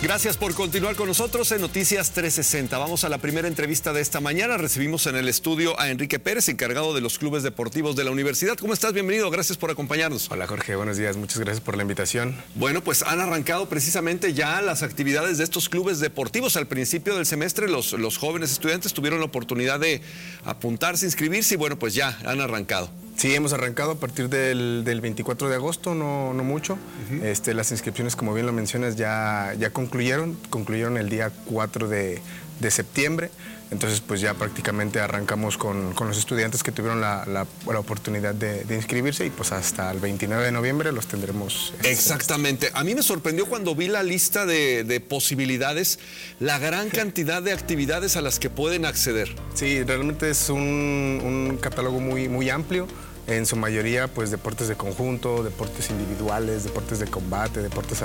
Gracias por continuar con nosotros en Noticias 360. Vamos a la primera entrevista de esta mañana. Recibimos en el estudio a Enrique Pérez, encargado de los clubes deportivos de la universidad. ¿Cómo estás? Bienvenido. Gracias por acompañarnos. Hola Jorge, buenos días. Muchas gracias por la invitación. Bueno, pues han arrancado precisamente ya las actividades de estos clubes deportivos. Al principio del semestre los jóvenes estudiantes tuvieron la oportunidad de apuntarse, inscribirse y bueno, pues ya han arrancado. Sí, hemos arrancado a partir del 24 de agosto, no mucho. Las inscripciones, como bien lo mencionas, ya concluyeron el día 4 de septiembre. Entonces, pues ya prácticamente arrancamos con los estudiantes que tuvieron la oportunidad de inscribirse y pues hasta el 29 de noviembre los tendremos. Exactamente. A mí me sorprendió cuando vi la lista de posibilidades, la gran cantidad de actividades a las que pueden acceder. Sí, realmente es un catálogo muy amplio. En su mayoría, pues deportes de conjunto, deportes individuales, deportes de combate, deportes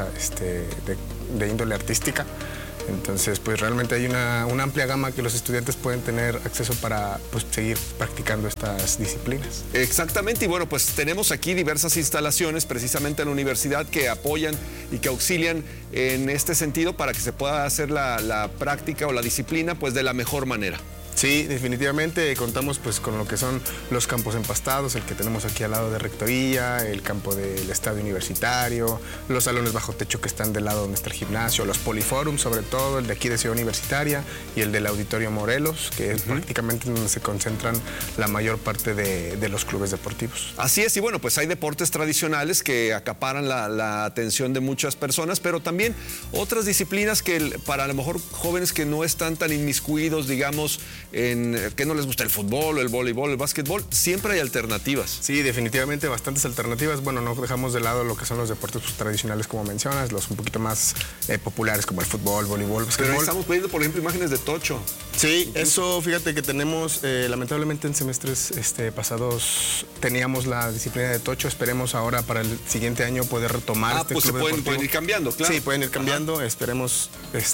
de índole artística. Entonces, pues realmente hay una amplia gama que los estudiantes pueden tener acceso para pues, seguir practicando estas disciplinas. Exactamente, y bueno, pues tenemos aquí diversas instalaciones precisamente en la universidad que apoyan y que auxilian en este sentido para que se pueda hacer la práctica o la disciplina pues de la mejor manera. Sí, definitivamente contamos pues con lo que son los campos empastados, el que tenemos aquí al lado de Rectoría, el campo del estadio universitario, los salones bajo techo que están del lado donde está el gimnasio, los poliforums, sobre todo el de aquí de Ciudad Universitaria y el del Auditorio Morelos, que es prácticamente donde se concentran la mayor parte de los clubes deportivos. Así es, y bueno, pues hay deportes tradicionales que acaparan la atención de muchas personas, pero también otras disciplinas que para a lo mejor jóvenes que no están tan inmiscuidos, digamos, que no les gusta el fútbol, el voleibol, el básquetbol, siempre hay alternativas. Sí, definitivamente bastantes alternativas. Bueno, no dejamos de lado lo que son los deportes pues, tradicionales, como mencionas, los un poquito más populares como el fútbol, voleibol, básquetbol. Pero estamos poniendo, por ejemplo, imágenes de tocho. Sí, eso fíjate que tenemos, lamentablemente en semestres pasados teníamos la disciplina de tocho. Esperemos ahora para el siguiente año poder retomar pues se pueden ir cambiando, claro. Sí, pueden ir cambiando. Esperemos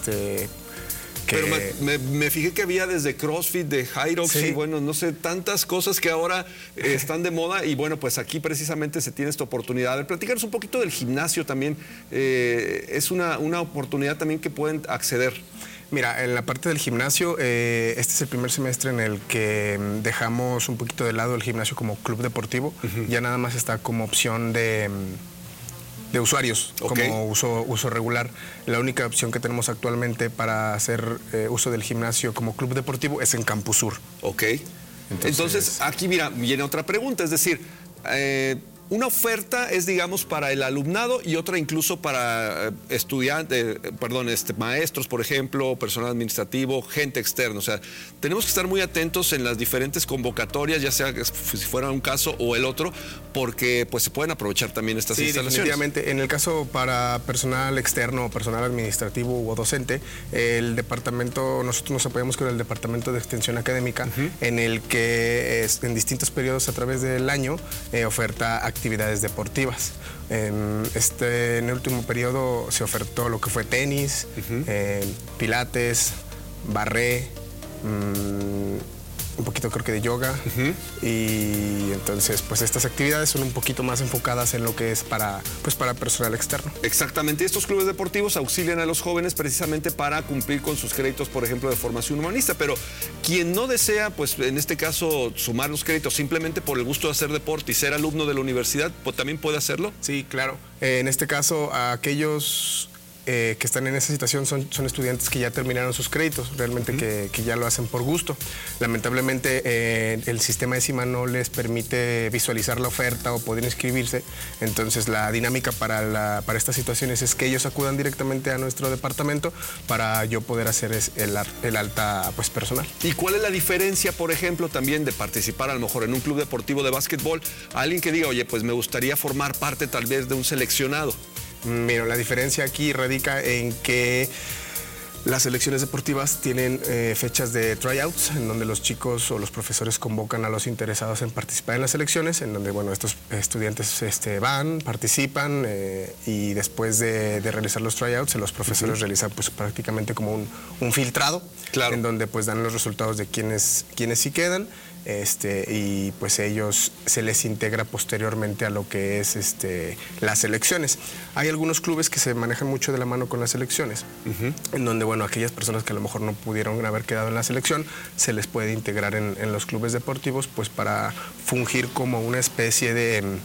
Pero me fijé que había desde CrossFit, de Hyrox, sí. Y bueno, no sé, tantas cosas que ahora están de moda y bueno, pues aquí precisamente se tiene esta oportunidad. De platicarnos un poquito del gimnasio también, es una oportunidad también que pueden acceder. Mira, en la parte del gimnasio, este es el primer semestre en el que dejamos un poquito de lado el gimnasio como club deportivo, ya nada más está como opción de usuarios, como uso regular. La única opción que tenemos actualmente para hacer uso del gimnasio como club deportivo es en Campus Sur. Ok. Entonces aquí mira, viene otra pregunta, es decir, una oferta es, digamos, para el alumnado y otra incluso para maestros, por ejemplo, personal administrativo, gente externa. O sea, tenemos que estar muy atentos en las diferentes convocatorias, ya sea si fuera un caso o el otro, porque pues se pueden aprovechar también estas instalaciones. Definitivamente. En el caso para personal externo, personal administrativo o docente, el departamento, nosotros nos apoyamos con el departamento de extensión académica, en el que en distintos periodos a través del año oferta actividades deportivas. En el último periodo se ofertó lo que fue tenis, pilates, barré, un poquito creo que de yoga, y entonces pues estas actividades son un poquito más enfocadas en lo que es para personal externo. Exactamente, estos clubes deportivos auxilian a los jóvenes precisamente para cumplir con sus créditos, por ejemplo, de formación humanista, pero quien no desea, pues en este caso, sumar los créditos simplemente por el gusto de hacer deporte y ser alumno de la universidad, pues también puede hacerlo. Sí, claro. En este caso, aquellos que están en esa situación son estudiantes que ya terminaron sus créditos, realmente que ya lo hacen por gusto. Lamentablemente el sistema ESIMA no les permite visualizar la oferta o poder inscribirse, entonces la dinámica para estas situaciones es que ellos acudan directamente a nuestro departamento para yo poder hacer el alta pues, personal. ¿Y cuál es la diferencia, por ejemplo, también de participar a lo mejor en un club deportivo de básquetbol a alguien que diga, oye, pues me gustaría formar parte tal vez de un seleccionado? Mira, la diferencia aquí radica en que las selecciones deportivas tienen fechas de tryouts, en donde los chicos o los profesores convocan a los interesados en participar en las selecciones, en donde bueno, estos estudiantes van, participan y después de realizar los tryouts, los profesores realizan pues, prácticamente como un filtrado, en donde pues dan los resultados de quienes sí quedan. y pues ellos se les integra posteriormente a lo que es las selecciones. Hay algunos clubes que se manejan mucho de la mano con las selecciones, en donde, bueno, aquellas personas que a lo mejor no pudieron haber quedado en la selección, se les puede integrar en los clubes deportivos, pues para fungir como una especie de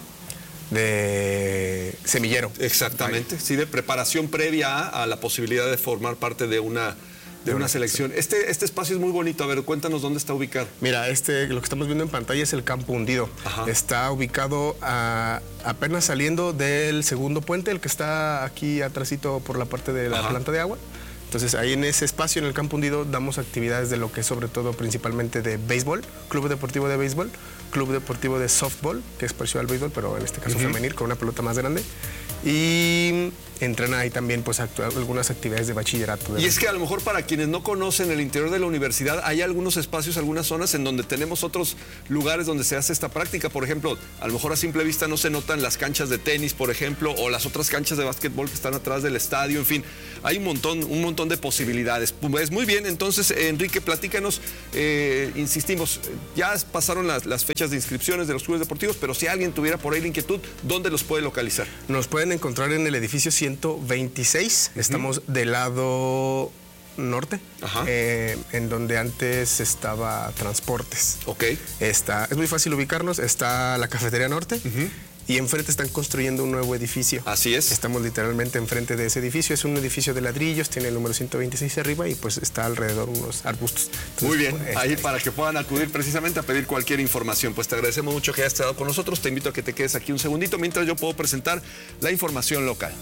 semillero. Exactamente, sí, de preparación previa a la posibilidad de formar parte de una selección. Este espacio es muy bonito. A ver, cuéntanos dónde está ubicado. Mira, lo que estamos viendo en pantalla es el Campo Hundido. Ajá. Está ubicado apenas saliendo del segundo puente, el que está aquí atrásito por la parte de la planta de agua. Entonces, ahí en ese espacio, en el Campo Hundido, damos actividades de lo que es sobre todo principalmente de béisbol, club deportivo de béisbol, club deportivo de softball, que es parecido al béisbol, pero en este caso femenil, con una pelota más grande. Y entrena ahí también pues algunas actividades de bachillerato. Y es que a lo mejor para quienes no conocen el interior de la universidad, hay algunos espacios, algunas zonas en donde tenemos otros lugares donde se hace esta práctica. Por ejemplo, a lo mejor a simple vista no se notan las canchas de tenis, por ejemplo, o las otras canchas de básquetbol que están atrás del estadio. En fin, hay un montón de posibilidades. Pues muy bien, entonces, Enrique, platícanos. Insistimos, ya pasaron las fechas de inscripciones de los clubes deportivos, pero si alguien tuviera por ahí la inquietud, ¿dónde los puede localizar? Nos pueden encontrar en el edificio 126. Estamos del lado norte, en donde antes estaba Transportes. Ok. Es muy fácil ubicarnos. Está la Cafetería Norte. Y enfrente están construyendo un nuevo edificio. Así es. Estamos literalmente enfrente de ese edificio. Es un edificio de ladrillos, tiene el número 126 arriba y pues está alrededor unos arbustos. Entonces, muy bien, ahí para que puedan acudir precisamente a pedir cualquier información. Pues te agradecemos mucho que hayas estado con nosotros. Te invito a que te quedes aquí un segundito mientras yo puedo presentar la información local.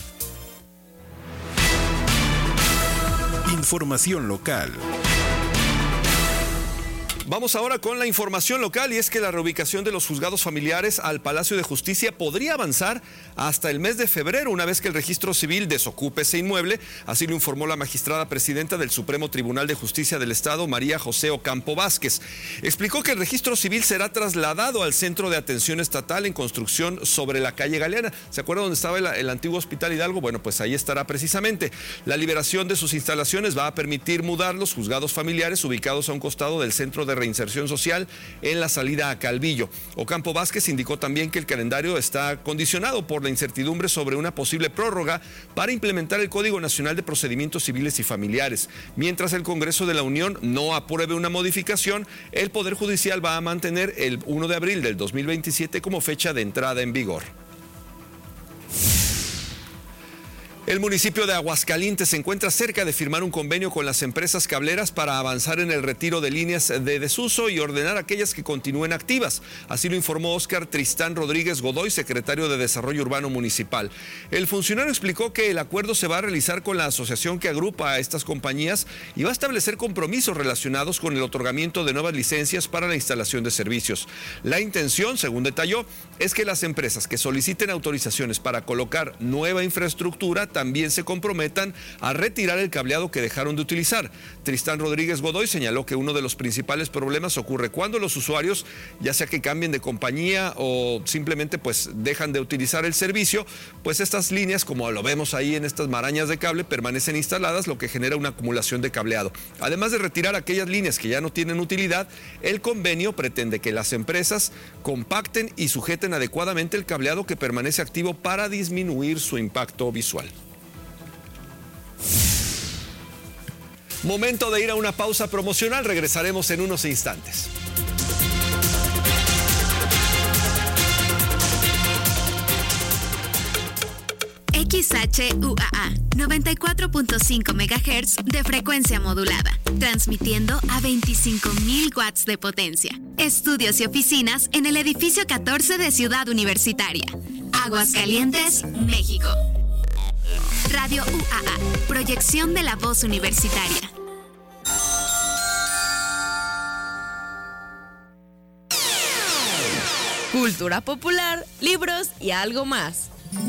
Información local. Vamos ahora con la información local, y es que la reubicación de los juzgados familiares al Palacio de Justicia podría avanzar hasta el mes de febrero, una vez que el registro civil desocupe ese inmueble. Así lo informó la magistrada presidenta del Supremo Tribunal de Justicia del Estado, María José Ocampo Vázquez. Explicó que el registro civil será trasladado al Centro de Atención Estatal en construcción sobre la calle Galeana. ¿Se acuerdan dónde estaba el antiguo Hospital Hidalgo? Bueno, pues ahí estará precisamente. La liberación de sus instalaciones va a permitir mudar los juzgados familiares ubicados a un costado del Centro de Reinserción Social en la salida a Calvillo. Ocampo Vázquez indicó también que el calendario está condicionado por la incertidumbre sobre una posible prórroga para implementar el Código Nacional de Procedimientos Civiles y Familiares. Mientras el Congreso de la Unión no apruebe una modificación, el Poder Judicial va a mantener el 1 de abril del 2027 como fecha de entrada en vigor. El municipio de Aguascalientes se encuentra cerca de firmar un convenio con las empresas cableras para avanzar en el retiro de líneas de desuso y ordenar aquellas que continúen activas. Así lo informó Óscar Tristán Rodríguez Godoy, secretario de Desarrollo Urbano Municipal. El funcionario explicó que el acuerdo se va a realizar con la asociación que agrupa a estas compañías y va a establecer compromisos relacionados con el otorgamiento de nuevas licencias para la instalación de servicios. La intención, según detalló, es que las empresas que soliciten autorizaciones para colocar nueva infraestructura también se comprometan a retirar el cableado que dejaron de utilizar. Tristán Rodríguez Godoy señaló que uno de los principales problemas ocurre cuando los usuarios, ya sea que cambien de compañía o simplemente pues dejan de utilizar el servicio, pues estas líneas, como lo vemos ahí en estas marañas de cable, permanecen instaladas, lo que genera una acumulación de cableado. Además de retirar aquellas líneas que ya no tienen utilidad, el convenio pretende que las empresas compacten y sujeten adecuadamente el cableado que permanece activo para disminuir su impacto visual. Momento de ir a una pausa promocional. Regresaremos en unos instantes. XHUAA 94.5 MHz de frecuencia modulada, transmitiendo a 25.000 watts de potencia. Estudios y oficinas en el edificio 14 de Ciudad Universitaria, Aguascalientes, México. Radio UAA, proyección de la voz universitaria. Cultura popular, libros y algo más.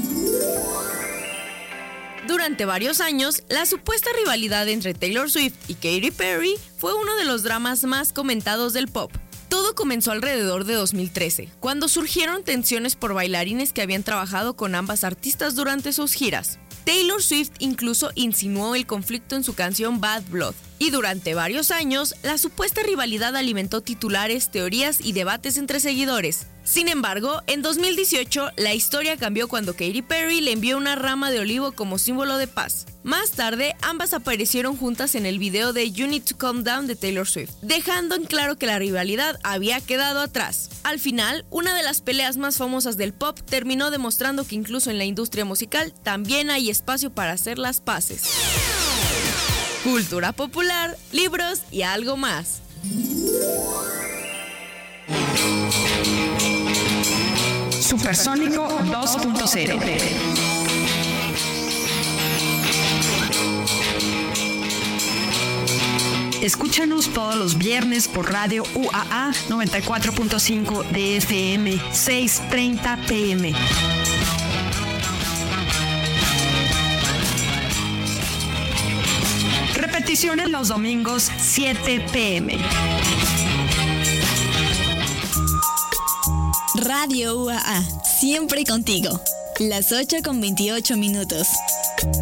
Durante varios años, la supuesta rivalidad entre Taylor Swift y Katy Perry fue uno de los dramas más comentados del pop. Todo comenzó alrededor de 2013, cuando surgieron tensiones por bailarines que habían trabajado con ambas artistas durante sus giras. Taylor Swift incluso insinuó el conflicto en su canción Bad Blood. Y durante varios años, la supuesta rivalidad alimentó titulares, teorías y debates entre seguidores. Sin embargo, en 2018, la historia cambió cuando Katy Perry le envió una rama de olivo como símbolo de paz. Más tarde, ambas aparecieron juntas en el video de You Need to Calm Down de Taylor Swift, dejando en claro que la rivalidad había quedado atrás. Al final, una de las peleas más famosas del pop terminó demostrando que incluso en la industria musical también hay espacio para hacer las paces. Cultura popular, libros y algo más. Supersónico 2.0. Escúchanos todos los viernes por Radio UAA 94.5 de FM, 6:30 p.m. Repeticiones los domingos, 7 p.m. Radio UAA, siempre contigo. Las 8:28 minutos.